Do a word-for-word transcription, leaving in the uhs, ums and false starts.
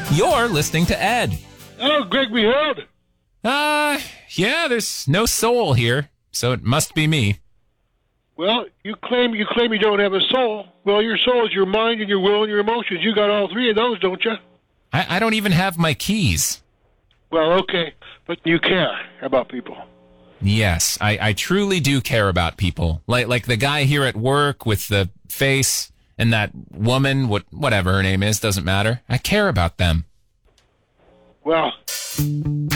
You're listening to Ed. Oh, Greg Beheld. Uh, yeah, there's no soul here, so it must be me. Well, you claim you claim you don't have a soul. Well, your soul is your mind and your will and your emotions. You got all three of those, don't you? I, I don't even have my keys. Well, okay, but you care about people. Yes, I, I truly do care about people. Like like the guy here at work with the face and that woman, what whatever her name is, doesn't matter. I care about them. Well...